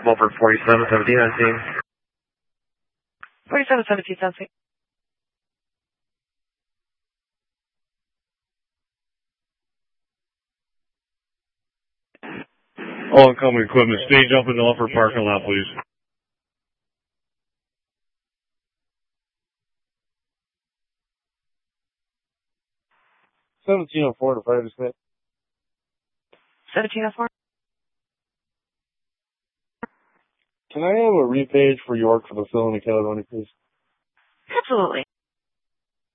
Mulford 4717 on scene. 4717 sounds safe. All incoming equipment, stage up in the upper parking lot, please. to 5 to 6. 1704. Can I have a repage for York for the Phil and the Caledonia, please? Absolutely.